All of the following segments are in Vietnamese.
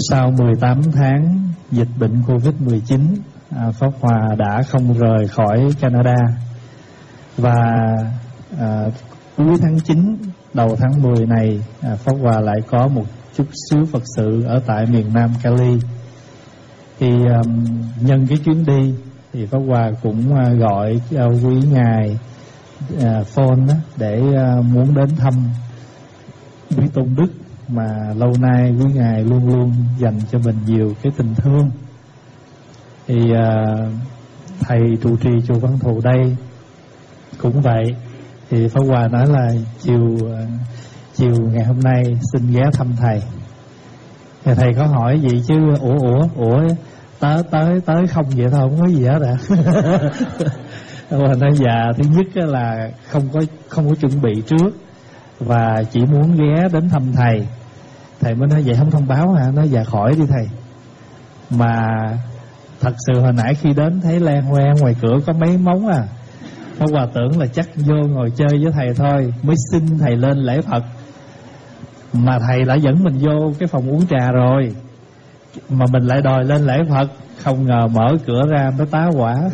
Sau 18 tháng dịch bệnh Covid-19, Pháp Hòa đã không rời khỏi Canada. Và cuối tháng 9, đầu tháng 10 này, Pháp Hòa lại có một chút xíu Phật sự ở tại miền Nam Cali. Thì nhân cái chuyến đi thì Pháp Hòa cũng gọi quý ngài phone để muốn đến thăm quý Tôn Đức mà lâu nay quý ngài luôn luôn dành cho mình nhiều cái tình thương. Thì thầy trụ trì chùa Văn Thù đây cũng vậy. Thì Pháp Hòa nói là chiều ngày hôm nay xin ghé thăm thầy. Thì thầy có hỏi gì chứ ủa tới không vậy thôi, không có gì hết ạ. Và nói dạ, thứ nhất là không có chuẩn bị trước và chỉ muốn ghé đến thăm thầy. Thầy mới nói vậy không thông báo hả? Nói dạ khỏi đi thầy. Mà thật sự hồi nãy khi đến thấy lan hoe ngoài cửa có mấy móng Pháp Hòa tưởng là chắc vô ngồi chơi với thầy thôi, mới xin thầy lên lễ Phật. Mà thầy đã dẫn mình vô cái phòng uống trà rồi, mà mình lại đòi lên lễ Phật. Không ngờ mở cửa ra nó tá hỏa.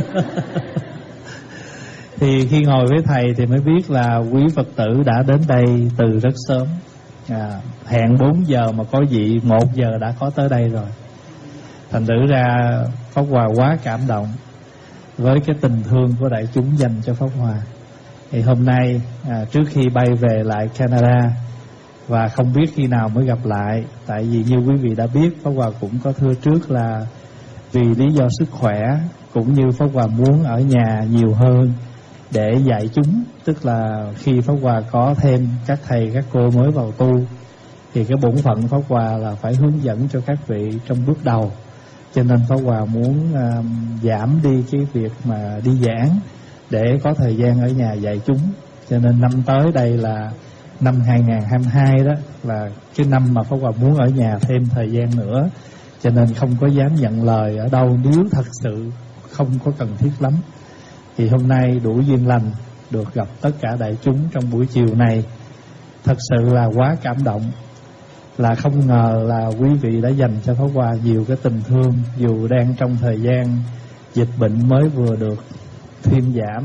Thì khi ngồi với thầy thì mới biết là quý Phật tử đã đến đây từ rất sớm. Hẹn 4 giờ mà có vị 1 giờ đã có tới đây rồi. Thành thử ra Pháp Hòa quá cảm động với cái tình thương của đại chúng dành cho Pháp Hòa. Thì hôm nay trước khi bay về lại Canada, và không biết khi nào mới gặp lại, tại vì như quý vị đã biết, Pháp Hòa cũng có thưa trước là vì lý do sức khỏe, cũng như Pháp Hòa muốn ở nhà nhiều hơn để dạy chúng. Tức là khi Pháp Hòa có thêm các thầy các cô mới vào tu, thì cái bổn phận Pháp Hòa là phải hướng dẫn cho các vị trong bước đầu. Cho nên Pháp Hòa muốn giảm đi cái việc mà đi giảng để có thời gian ở nhà dạy chúng. Cho nên năm tới đây là năm 2022 đó, là cái năm mà Pháp Hòa muốn ở nhà thêm thời gian nữa. Cho nên không có dám nhận lời ở đâu nếu thật sự không có cần thiết lắm. Thì hôm nay đủ duyên lành được gặp tất cả đại chúng trong buổi chiều này. Thật sự là quá cảm động. Là không ngờ là quý vị đã dành cho Pháp Hòa nhiều cái tình thương, dù đang trong thời gian dịch bệnh mới vừa được thuyên giảm.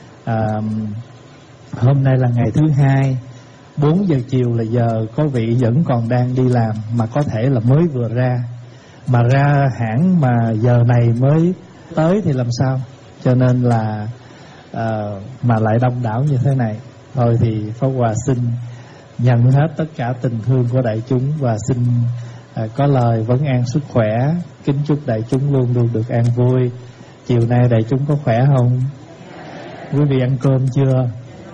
Hôm nay là ngày thứ 2, 4 giờ chiều là giờ có vị vẫn còn đang đi làm, mà có thể là mới vừa ra. Mà ra hãng mà giờ này mới tới thì làm sao? Cho nên là mà lại đông đảo như thế này. Thôi thì Pháp Hòa xin nhận hết tất cả tình thương của đại chúng và xin có lời vấn an sức khỏe. Kính chúc đại chúng luôn luôn được an vui. Chiều nay đại chúng có khỏe không? Quý vị ăn cơm chưa?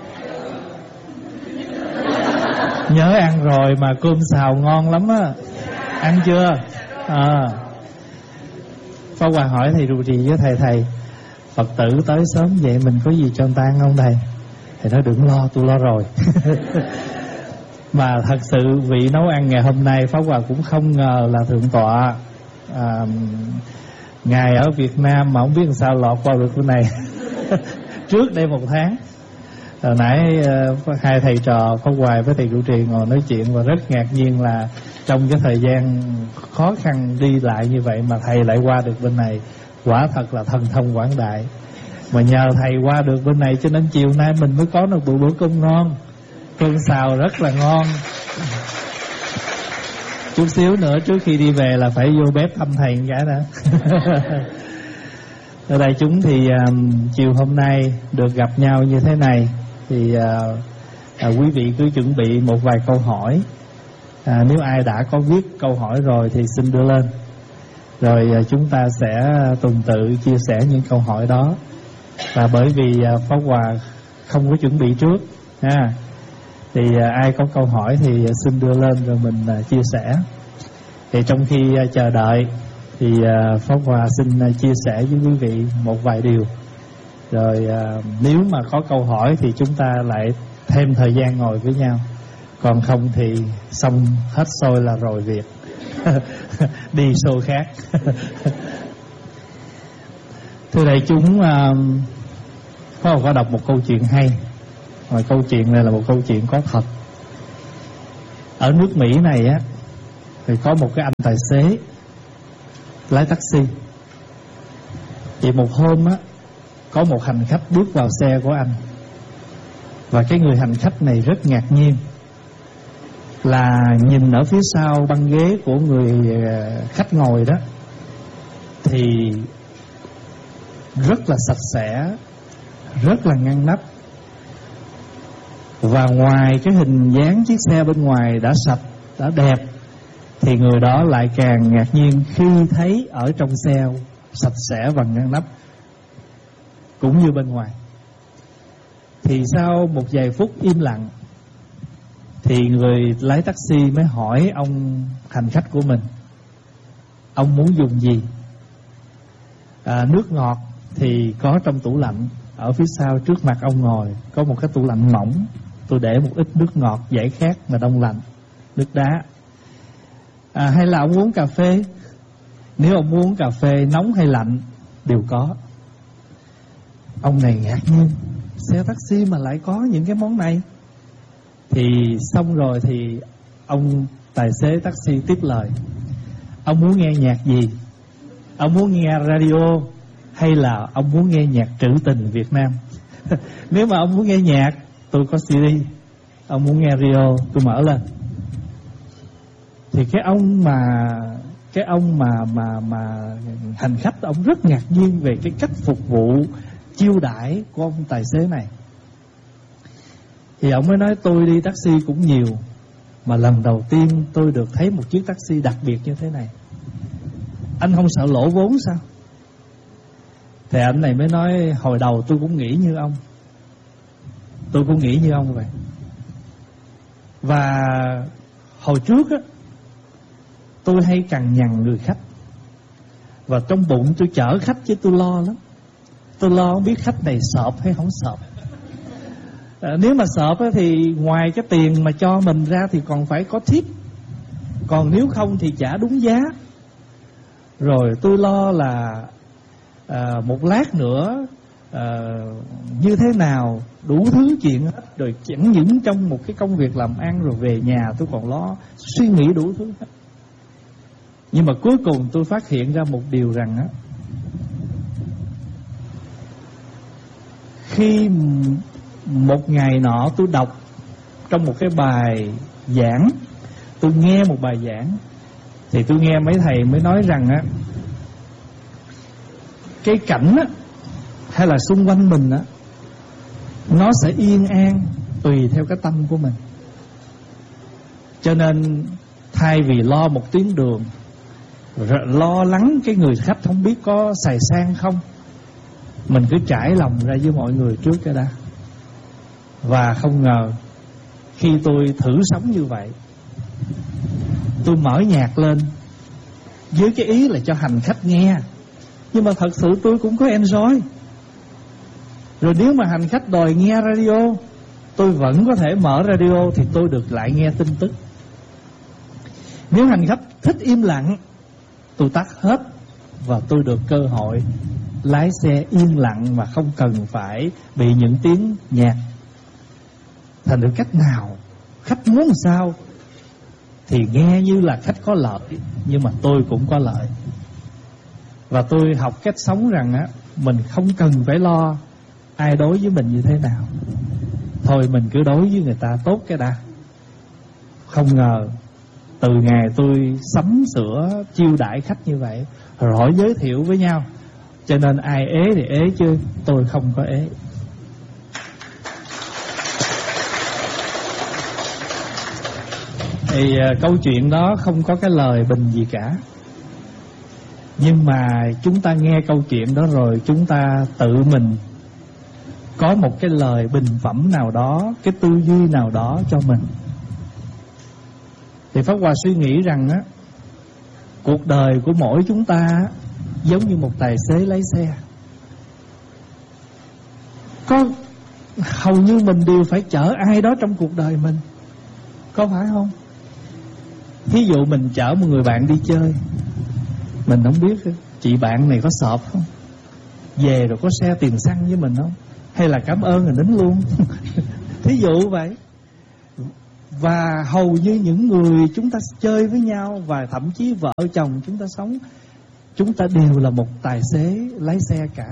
Nhớ ăn rồi, mà cơm xào ngon lắm á. Ăn chưa? Pháp Hòa hỏi thầy trụ trì với thầy Phật tử tới sớm vậy mình có gì cho người ta ăn không thầy? Thầy nói đừng lo, tôi lo rồi. Mà thật sự vị nấu ăn ngày hôm nay Pháp Hòa cũng không ngờ là Thượng tọa Ngài ở Việt Nam mà không biết làm sao lọt qua được cái này. Trước đây 1 tháng. Hồi nãy hai thầy trò Pháp Hòa với thầy trụ trì ngồi nói chuyện và rất ngạc nhiên là trong cái thời gian khó khăn đi lại như vậy mà thầy lại qua được bên này. Quả thật là thần thông quảng đại. Mà nhờ thầy qua được bên này cho nên chiều nay mình mới có được bữa cơm ngon. Cơm xào rất là ngon. Chút xíu nữa trước khi đi về là phải vô bếp thăm thầy một cái đã. Ở đây chúng thì chiều hôm nay được gặp nhau như thế này thì quý vị cứ chuẩn bị một vài câu hỏi. Nếu ai đã có viết câu hỏi rồi thì xin đưa lên. Rồi chúng ta sẽ tuần tự chia sẻ những câu hỏi đó. Và bởi vì Pháp Hòa không có chuẩn bị trước thì ai có câu hỏi thì xin đưa lên rồi mình chia sẻ. Thì trong khi chờ đợi thì Pháp Hòa xin chia sẻ với quý vị một vài điều. Rồi nếu mà có câu hỏi thì chúng ta lại thêm thời gian ngồi với nhau. Còn không thì xong hết xôi là rồi việc. Đi show khác. Thưa đại chúng, có đọc một câu chuyện hay. Và câu chuyện này là một câu chuyện có thật. Ở nước Mỹ này á, Thì có một cái anh tài xế lái taxi. Thì một hôm á, có một hành khách bước vào xe của anh, và cái người hành khách này rất ngạc nhiên, là nhìn ở phía sau băng ghế của người khách ngồi đó thì rất là sạch sẽ, rất là ngăn nắp. Và ngoài cái hình dáng chiếc xe bên ngoài đã sạch, đã đẹp, thì người đó lại càng ngạc nhiên khi thấy ở trong xe sạch sẽ và ngăn nắp cũng như bên ngoài. Thì sau một vài phút im lặng, thì người lái taxi mới hỏi ông hành khách của mình, ông muốn dùng gì? Nước ngọt thì có trong tủ lạnh, ở phía sau trước mặt ông ngồi có một cái tủ lạnh mỏng, tôi để một ít nước ngọt giải khát mà đông lạnh, nước đá. Hay là ông uống cà phê? Nếu ông muốn cà phê nóng hay lạnh đều có. Ông này ngạc nhiên, xe taxi mà lại có những cái món này. Thì xong rồi thì ông tài xế taxi tiếp lời, ông muốn nghe nhạc gì? Ông muốn nghe radio hay là ông muốn nghe nhạc trữ tình Việt Nam? Nếu mà ông muốn nghe nhạc, tôi có CD. Ông muốn nghe radio, tôi mở lên. Thì cái ông mà hành khách, ông rất ngạc nhiên về cái cách phục vụ chiêu đãi của ông tài xế này. Thì ông mới nói, tôi đi taxi cũng nhiều, mà lần đầu tiên tôi được thấy một chiếc taxi đặc biệt như thế này. Anh không sợ lỗ vốn sao? Thì anh này mới nói, hồi đầu tôi cũng nghĩ như ông. Tôi cũng nghĩ như ông vậy. Và hồi trước á, tôi hay cằn nhằn người khách, và trong bụng tôi chở khách chứ tôi lo lắm. Tôi lo không biết khách này sợp hay không sợp. Nếu mà sợp á, thì ngoài cái tiền mà cho mình ra thì còn phải có tip. Còn nếu không thì trả đúng giá. Rồi tôi lo là một lát nữa như thế nào, đủ thứ chuyện hết. Rồi chẳng những trong một cái công việc làm ăn, rồi về nhà tôi còn lo suy nghĩ đủ thứ hết. Nhưng mà cuối cùng tôi phát hiện ra một điều rằng á, khi một ngày nọ tôi đọc trong một cái bài giảng, tôi nghe một bài giảng, thì tôi nghe mấy thầy mới nói rằng á, cái cảnh á, hay là xung quanh mình á, nó sẽ yên an tùy theo cái tâm của mình. Cho nên thay vì lo một tuyến đường, lo lắng cái người khách không biết có xài sang không, mình cứ trải lòng ra với mọi người trước cái đã. Và không ngờ khi tôi thử sống như vậy, tôi mở nhạc lên với cái ý là cho hành khách nghe, nhưng mà thật sự tôi cũng có enjoy. Rồi nếu mà hành khách đòi nghe radio, tôi vẫn có thể mở radio, thì tôi được lại nghe tin tức. Nếu hành khách thích im lặng, tôi tắt hết, và tôi được cơ hội lái xe yên lặng mà không cần phải bị những tiếng nhạc. Thành được cách nào khách muốn sao thì nghe như là khách có lợi, nhưng mà tôi cũng có lợi. Và tôi học cách sống rằng á, mình không cần phải lo ai đối với mình như thế nào, thôi mình cứ đối với người ta tốt cái đã. Không ngờ từ ngày tôi sắm sửa chiêu đãi khách như vậy, rồi hỏi giới thiệu với nhau, cho nên ai ế thì ế chứ tôi không có ế. Thì câu chuyện đó không có cái lời bình gì cả. Nhưng mà chúng ta nghe câu chuyện đó rồi, chúng ta tự mình có một cái lời bình phẩm nào đó, cái tư duy nào đó cho mình. Thì Pháp Hòa suy nghĩ rằng á, cuộc đời của mỗi chúng ta giống như một tài xế lái xe. Có hầu như mình đều phải chở ai đó trong cuộc đời mình, có phải không? Thí dụ mình chở một người bạn đi chơi, mình không biết chị bạn này có sợp không, về rồi có xe tiền xăng với mình không, hay là cảm ơn rồi nín luôn. Thí dụ vậy. Và hầu như những người chúng ta chơi với nhau, và thậm chí vợ chồng chúng ta sống, chúng ta đều là một tài xế lái xe cả.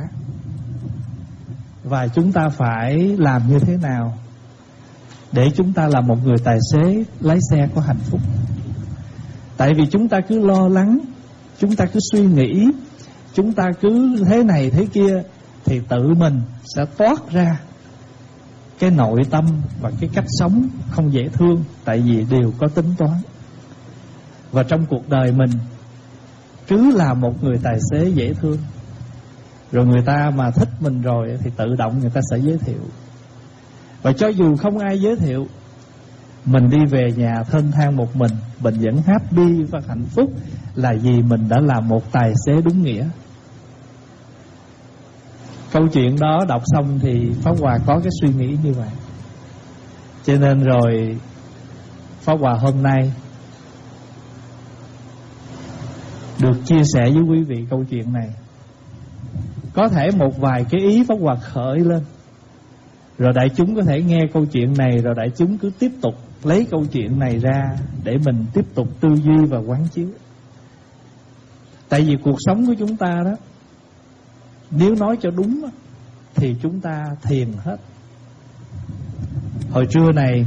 Và chúng ta phải làm như thế nào để chúng ta là một người tài xế lái xe có hạnh phúc? Tại vì chúng ta cứ lo lắng, chúng ta cứ suy nghĩ, chúng ta cứ thế này thế kia, thì tự mình sẽ toát ra cái nội tâm và cái cách sống không dễ thương. Tại vì đều có tính toán. Và trong cuộc đời mình cứ là một người tài xế dễ thương, rồi người ta mà thích mình rồi thì tự động người ta sẽ giới thiệu. Và cho dù không ai giới thiệu, mình đi về nhà thênh thang một mình vẫn happy và hạnh phúc, là vì mình đã là một tài xế đúng nghĩa. Câu chuyện đó đọc xong thì Pháp Hòa có cái suy nghĩ như vậy. Cho nên rồi Pháp Hòa hôm nay được chia sẻ với quý vị câu chuyện này. Có thể một vài cái ý Pháp Hòa khởi lên, rồi đại chúng có thể nghe câu chuyện này, rồi đại chúng cứ tiếp tục lấy câu chuyện này ra để mình tiếp tục tư duy và quán chiếu. Tại vì cuộc sống của chúng ta đó, nếu nói cho đúng thì chúng ta thiền hết. Hồi trưa này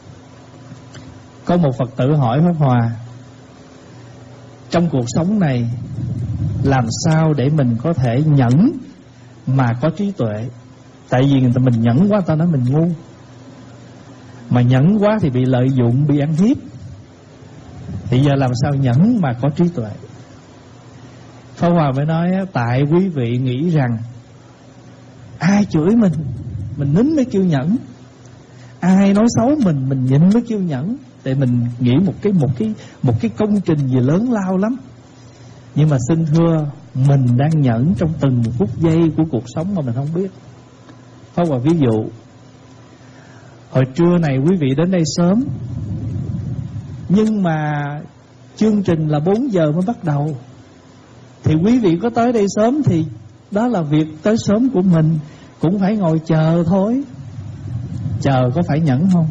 có một Phật tử hỏi Pháp Hòa, trong cuộc sống này làm sao để mình có thể nhẫn mà có trí tuệ? Tại vì người ta mình nhẫn quá, ta nói mình ngu. Mà nhẫn quá thì bị lợi dụng, bị ăn hiếp. Thì giờ làm sao nhẫn mà có trí tuệ? Pháp Hòa mới nói, tại quý vị nghĩ rằng ai chửi mình nín mới kêu nhẫn. Ai nói xấu mình nhịn mới kêu nhẫn. Tại mình nghĩ một cái công trình gì lớn lao lắm. Nhưng mà xin thưa, mình đang nhẫn trong từng phút giây của cuộc sống mà mình không biết. Pháp Hòa ví dụ, hồi trưa này quý vị đến đây sớm, nhưng mà chương trình là 4 giờ mới bắt đầu. Thì quý vị có tới đây sớm thì đó là việc tới sớm của mình, cũng phải ngồi chờ thôi. Chờ có phải nhẫn không?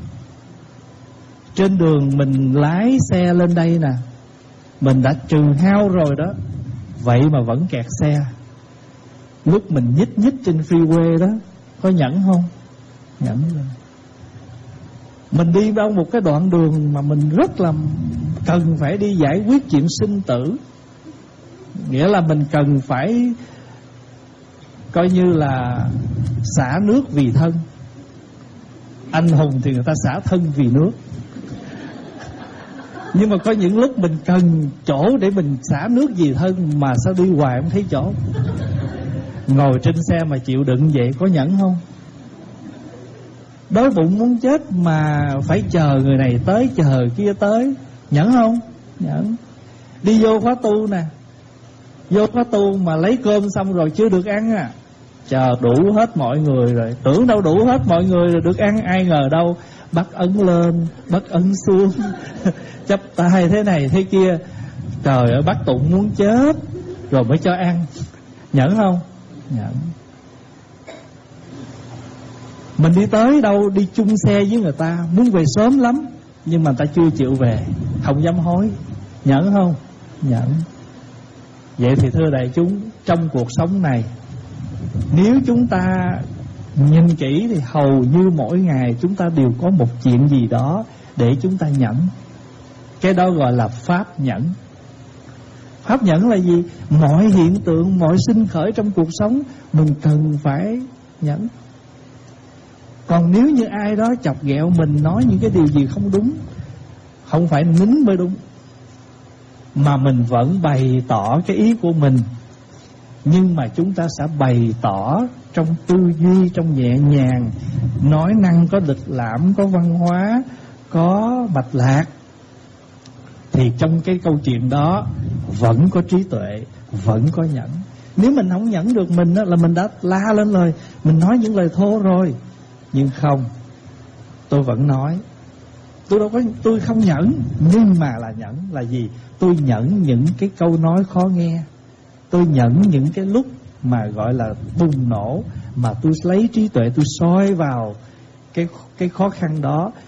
Trên đường mình lái xe lên đây nè, mình đã trừ hao rồi đó, vậy mà vẫn kẹt xe. Lúc mình nhích trên freeway đó, có nhẫn không? Nhẫn rồi. Mình đi vào một cái đoạn đường mà mình rất là cần phải đi giải quyết chuyện sinh tử, nghĩa là mình cần phải coi như là xả nước vì thân. Anh hùng thì người ta xả thân vì nước. Nhưng mà có những lúc mình cần chỗ để mình xả nước vì thân, mà sao đi hoài không thấy chỗ. Ngồi trên xe mà chịu đựng vậy có nhẫn không? Đói bụng muốn chết mà phải chờ người này tới, chờ kia tới, nhẫn không? Nhẫn. Đi vô khóa tu nè, vô khóa tu mà lấy cơm xong rồi chưa được ăn à, chờ đủ hết mọi người rồi, tưởng đâu đủ hết mọi người rồi được ăn, ai ngờ đâu bắt ấn lên, bắt ấn xuống, chắp tay thế này thế kia, trời ơi bắt tụng muốn chết rồi mới cho ăn. Nhẫn không? Nhẫn. Mình đi tới đâu, đi chung xe với người ta, muốn về sớm lắm, nhưng mà người ta chưa chịu về, không dám hối. Nhẫn không? Nhẫn. Vậy thì thưa đại chúng, trong cuộc sống này, nếu chúng ta nhìn kỹ thì hầu như mỗi ngày chúng ta đều có một chuyện gì đó để chúng ta nhẫn. Cái đó gọi là pháp nhẫn. Pháp nhẫn là gì? Mọi hiện tượng, mọi sinh khởi trong cuộc sống mình cần phải nhẫn. Còn nếu như ai đó chọc ghẹo mình, nói những cái điều gì không đúng, không phải nín mới đúng, mà mình vẫn bày tỏ cái ý của mình, nhưng mà chúng ta sẽ bày tỏ trong tư duy, trong nhẹ nhàng, nói năng có lịch lãm, có văn hóa, có mạch lạc, thì trong cái câu chuyện đó vẫn có trí tuệ, vẫn có nhẫn. Nếu mình không nhẫn được mình đó, là mình đã la lên lời, mình nói những lời thô rồi. Nhưng không, tôi vẫn nói. Tôi không nhẫn, nhưng mà là nhẫn là gì? Tôi nhẫn những cái câu nói khó nghe, tôi nhẫn những cái lúc mà gọi là bùng nổ, mà tôi lấy trí tuệ tôi soi vào cái khó khăn đó,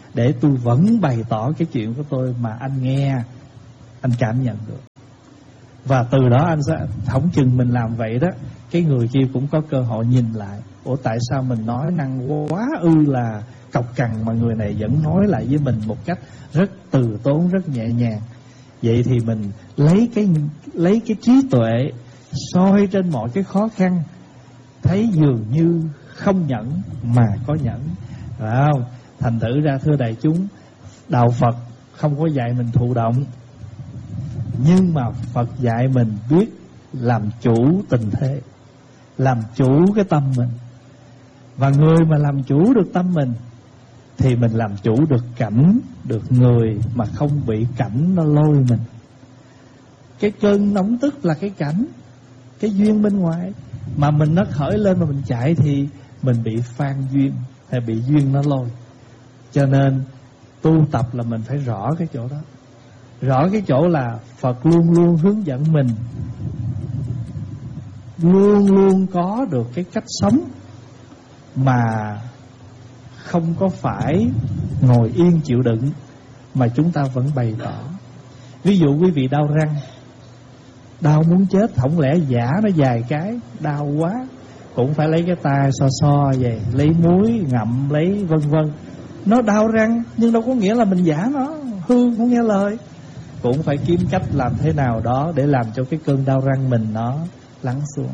để tôi vẫn bày tỏ cái chuyện của tôi mà anh nghe, anh cảm nhận được. Và từ đó anh sẽ, không chừng mình làm vậy đó, cái người kia cũng có cơ hội nhìn lại. Ủa tại sao mình nói năng quá là cộc cằn mà người này vẫn nói lại với mình một cách rất từ tốn, rất nhẹ nhàng. Vậy thì mình lấy cái trí tuệ soi trên mọi cái khó khăn, thấy dường như không nhẫn mà có nhẫn, phải không? Thành thử ra thưa đại chúng, đạo Phật không có dạy mình thụ động, nhưng mà Phật dạy mình biết làm chủ tình thế, làm chủ cái tâm mình. Và người mà làm chủ được tâm mình thì mình làm chủ được cảnh, được người, mà không bị cảnh nó lôi mình. Cái cơn nóng tức là cái cảnh, cái duyên bên ngoài, mà mình nó khởi lên mà mình chạy thì mình bị phan duyên, hay bị duyên nó lôi. Cho nên tu tập là mình phải rõ cái chỗ đó. Rõ cái chỗ là Phật luôn luôn hướng dẫn mình, luôn luôn có được cái cách sống mà không có phải ngồi yên chịu đựng, mà chúng ta vẫn bày tỏ. Ví dụ quý vị đau răng, đau muốn chết, không lẽ giả nó dài cái, đau quá cũng phải lấy cái tay so vậy, lấy muối ngậm lấy vân vân. Nó đau răng nhưng đâu có nghĩa là mình giả nó, hư không nghe lời. Cũng phải kiếm cách làm thế nào đó để làm cho cái cơn đau răng mình nó lắng xuống.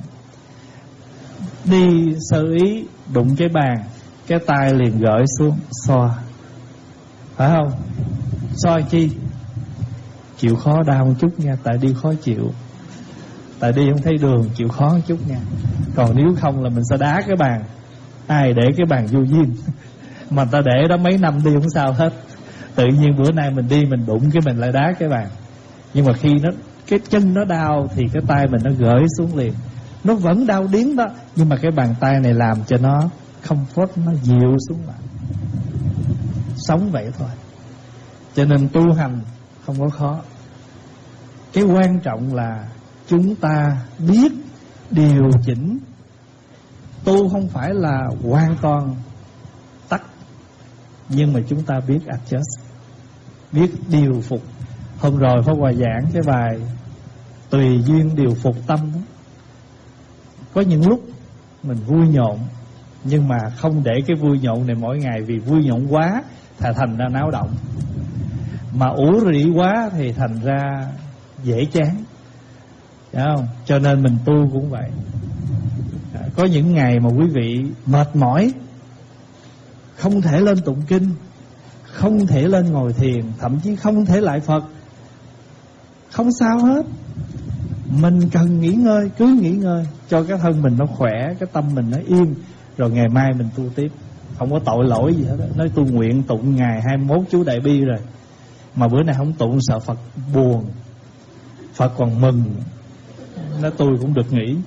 Đi sơ ý đụng cái bàn, cái tay liền gởi xuống xoa, phải không? Xoa chi? Chịu khó đau một chút nha, tại đi khó chịu, tại đi không thấy đường, chịu khó một chút nha. Còn nếu không là mình sẽ đá cái bàn. Ai để cái bàn vô duyên mà ta để đó mấy năm đi không sao hết. Tự nhiên bữa nay mình đi mình đụng cái mình lại đá cái bàn. Nhưng mà khi nó cái chân nó đau thì cái tay mình nó gởi xuống liền. Nó vẫn đau điếng đó, nhưng mà cái bàn tay này làm cho nó comfort, nó dịu xuống lại. Sống vậy thôi. Cho nên tu hành không có khó. Cái quan trọng là chúng ta biết điều chỉnh. Tu không phải là hoàn toàn tắt, nhưng mà chúng ta biết adjust, biết điều phục. Hôm rồi Pháp Hòa giảng cái bài tùy duyên điều phục tâm đó. Có những lúc mình vui nhộn, nhưng mà không để cái vui nhộn này mỗi ngày, vì vui nhộn quá thì thành ra náo động, mà ủ rỉ quá thì thành ra dễ chán, phải không? Cho nên mình tu cũng vậy. Có những ngày mà quý vị mệt mỏi, không thể lên tụng kinh, không thể lên ngồi thiền, thậm chí không thể lại Phật, không sao hết. Mình cần nghỉ ngơi, cứ nghỉ ngơi cho cái thân mình nó khỏe, cái tâm mình nó yên, rồi ngày mai mình tu tiếp. Không có tội lỗi gì hết đó. Nói tu nguyện tụng ngày 21 chú Đại Bi rồi, mà bữa nay không tụng sợ Phật buồn, Phật còn mừng. Nói tôi cũng được nghỉ.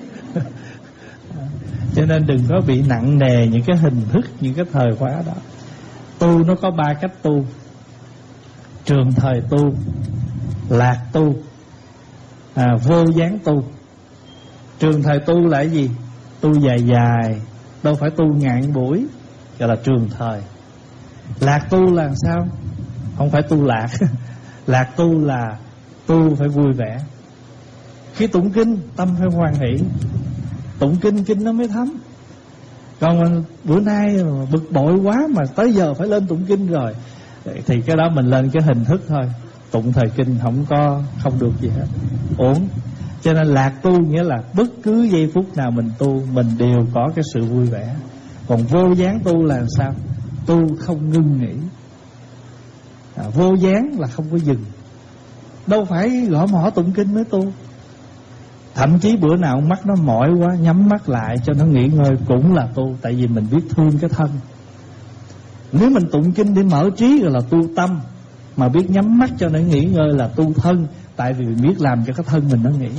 Cho nên đừng có bị nặng nề những cái hình thức, những cái thời khóa đó. Tu nó có 3 cách tu: trường thời tu, lạc tu, vô gián tu. Trường thời tu là cái gì? Tu dài dài, đâu phải tu ngàn buổi, gọi là trường thời. Lạc tu là sao? Không phải tu lạc. Lạc tu là tu phải vui vẻ. Khi tụng kinh tâm phải hoan hỷ, tụng kinh kinh nó mới thấm. Còn bữa nay bực bội quá mà tới giờ phải lên tụng kinh rồi, thì cái đó mình lên cái hình thức thôi. Tụng thời kinh không được gì hết, ổn. Cho nên lạc tu nghĩa là bất cứ giây phút nào mình tu, mình đều có cái sự vui vẻ. Còn vô gián tu là sao? Tu không ngưng nghỉ. Vô gián là không có dừng. Đâu phải gõ mõ tụng kinh mới tu. Thậm chí bữa nào mắt nó mỏi quá, nhắm mắt lại cho nó nghỉ ngơi cũng là tu. Tại vì mình biết thương cái thân. Nếu mình tụng kinh để mở trí rồi là tu tâm, mà biết nhắm mắt cho nó nghỉ ngơi là tu thân. Tại vì mình biết làm cho cái thân mình nó nghỉ.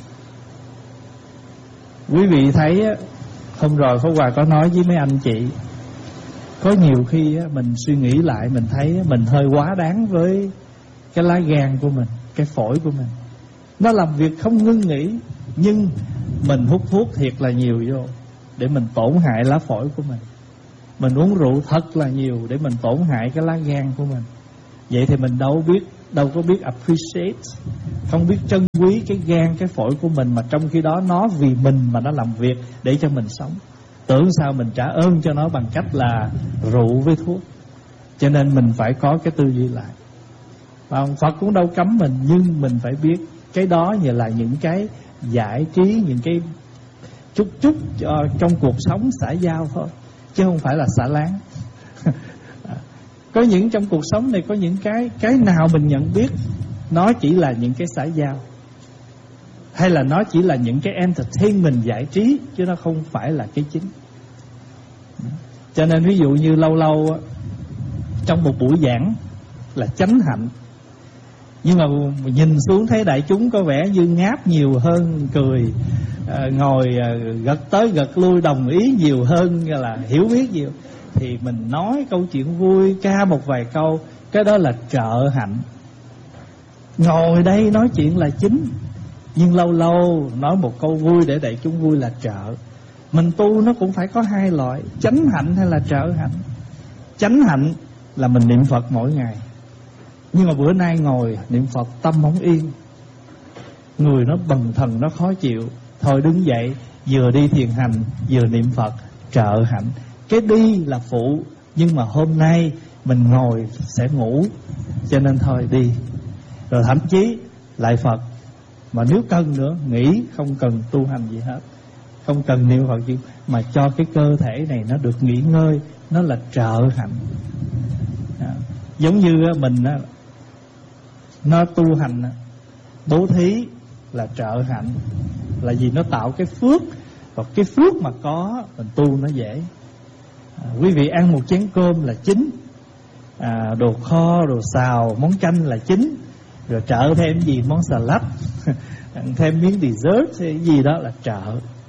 Quý vị thấy hôm rồi Pháp Hòa có nói với mấy anh chị, có nhiều khi mình suy nghĩ lại, mình thấy mình hơi quá đáng với cái lá gan của mình, cái phổi của mình. Nó làm việc không ngưng nghỉ, nhưng mình hút thuốc thiệt là nhiều vô để mình tổn hại lá phổi của mình. Mình uống rượu thật là nhiều để mình tổn hại cái lá gan của mình. Vậy thì mình đâu có biết appreciate, không biết trân quý cái gan, cái phổi của mình, mà trong khi đó nó vì mình mà nó làm việc để cho mình sống. Tưởng sao mình trả ơn cho nó bằng cách là rượu với thuốc. Cho nên mình phải có cái tư duy lại. Phật cũng đâu cấm mình, nhưng mình phải biết cái đó như là những cái giải trí, những cái chút trong cuộc sống xã giao thôi, chứ không phải là xả láng. Có những trong cuộc sống này có những cái nào mình nhận biết nó chỉ là những cái xã giao, hay là nó chỉ là những cái entertainment, giải trí, chứ nó không phải là cái chính. Cho nên ví dụ như lâu lâu trong một buổi giảng là chánh hạnh, nhưng mà nhìn xuống thấy đại chúng có vẻ như ngáp nhiều hơn cười, ngồi gật tới gật lui đồng ý nhiều hơn là hiểu biết nhiều, thì mình nói câu chuyện vui, ca một vài câu, cái đó là trợ hạnh. Ngồi đây nói chuyện là chính, nhưng lâu lâu nói một câu vui để đại chúng vui là trợ. Mình tu nó cũng phải có hai loại, chánh hạnh hay là trợ hạnh. Chánh hạnh là mình niệm Phật mỗi ngày, nhưng mà bữa nay ngồi niệm Phật tâm không yên, người nó bần thần, nó khó chịu, thôi đứng dậy vừa đi thiền hành vừa niệm Phật, trợ hạnh. Cái đi là phụ, nhưng mà hôm nay mình ngồi sẽ ngủ, cho nên thôi đi. Rồi thậm chí lại Phật, mà nếu cần nữa nghỉ, không cần tu hành gì hết, không cần niệm Phật gì, mà cho cái cơ thể này nó được nghỉ ngơi, nó là trợ hạnh. Giống như mình nó tu hành bố thí là trợ hạnh, là vì nó tạo cái phước, và cái phước mà có mình tu nó dễ. Quý vị ăn một chén cơm là chính, đồ kho, đồ xào, món chanh là chính, rồi trợ thêm gì món salad thêm miếng dessert hay gì đó là trợ.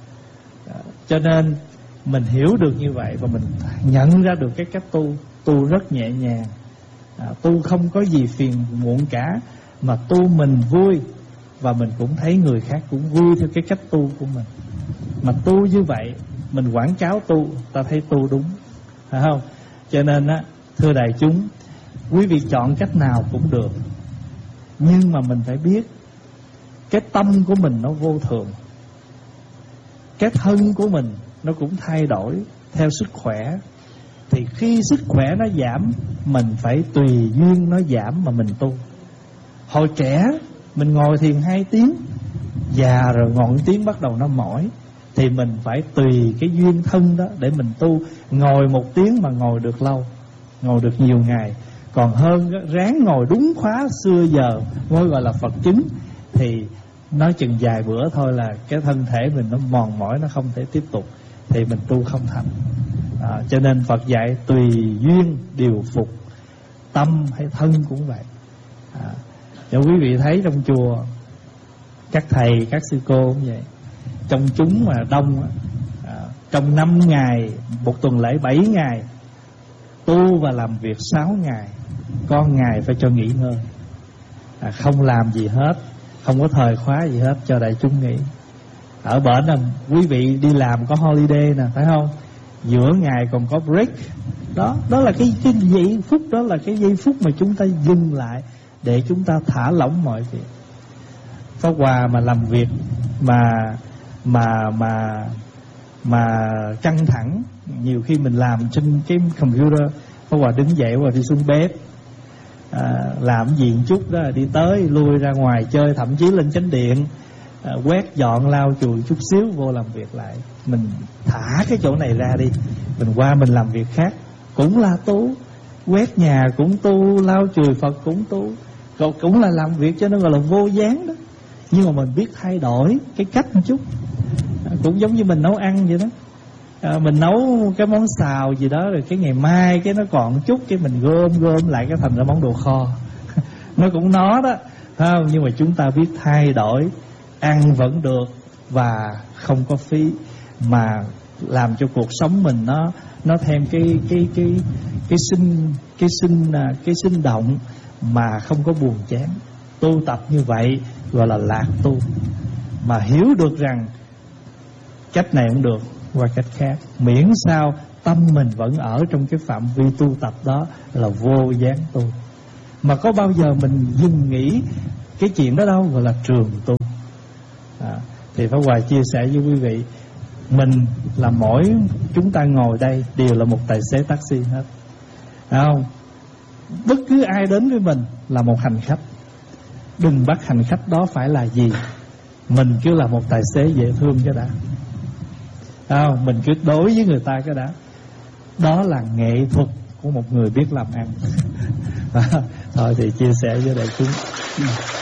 Cho nên mình hiểu được như vậy và mình nhận ra được cái cách tu rất nhẹ nhàng, tu không có gì phiền muộn cả, mà tu mình vui và mình cũng thấy người khác cũng vui theo cái cách tu của mình. Mà tu như vậy mình quảng cáo tu, ta thấy tu đúng, phải không? Cho nên thưa đại chúng, quý vị chọn cách nào cũng được, nhưng mà mình phải biết cái tâm của mình nó vô thường, cái thân của mình nó cũng thay đổi theo sức khỏe. Thì khi sức khỏe nó giảm, mình phải tùy duyên nó giảm mà mình tu. Hồi trẻ mình ngồi thiền 2 tiếng, già rồi ngồi 1 tiếng bắt đầu nó mỏi, thì mình phải tùy cái duyên thân đó để mình tu. Ngồi 1 tiếng mà ngồi được lâu, ngồi được nhiều ngày, còn hơn ráng ngồi đúng khóa xưa giờ mới gọi là Phật chứng. Thì nói chừng vài bữa thôi là cái thân thể mình nó mòn mỏi, nó không thể tiếp tục, thì mình tu không thành. Cho nên Phật dạy tùy duyên điều phục, tâm hay thân cũng vậy. Cho quý vị thấy trong chùa, các thầy, các sư cô cũng vậy. Trong chúng mà đông, trong 5 ngày, một tuần lễ 7 ngày, tu và làm việc 6 ngày, có ngày phải cho nghỉ ngơi, không làm gì hết, không có thời khóa gì hết, cho đại chúng nghỉ. Ở bển là quý vị đi làm có holiday nè, phải không? Giữa ngày còn có break. Đó là cái giây phút, đó là cái giây phút mà chúng ta dừng lại để chúng ta thả lỏng mọi việc. Pháp Hòa mà làm việc mà căng thẳng, nhiều khi mình làm trên cái computer, Pháp Hòa đứng dậy và đi xuống bếp, làm gì một chút đó, đi tới lui ra ngoài chơi, thậm chí lên chánh điện, quét dọn lau chùi chút xíu vô làm việc lại. Mình thả cái chỗ này ra đi, mình qua mình làm việc khác, cũng là tu. Quét nhà cũng tu, lau chùi Phật cũng tu, cũng là làm việc, cho nên gọi là vô gián đó. Nhưng mà mình biết thay đổi cái cách một chút, cũng giống như mình nấu ăn vậy đó. Mình nấu cái món xào gì đó, rồi cái ngày mai cái nó còn chút, cái mình gom lại cái thành ra món đồ kho nó cũng nó đó, phải không? Nhưng mà chúng ta biết thay đổi, ăn vẫn được và không có phí, mà làm cho cuộc sống mình nó thêm cái sinh động mà không có buồn chán. Tu tập như vậy gọi là lạc tu. Mà hiểu được rằng cách này cũng được, qua cách khác, miễn sao tâm mình vẫn ở trong cái phạm vi tu tập đó là vô gián tu. Mà có bao giờ mình dừng nghỉ cái chuyện đó đâu, gọi là trường tu. Thì Pháp Hòa chia sẻ với quý vị, mình là mỗi chúng ta ngồi đây đều là một tài xế taxi hết, không? Bất cứ ai đến với mình là một hành khách. Đừng bắt hành khách đó phải là gì, mình cứ là một tài xế dễ thương cái đã, không? Mình cứ đối với người ta cái đã. Đó là nghệ thuật của một người biết làm ăn. Thôi thì chia sẻ với đại chúng.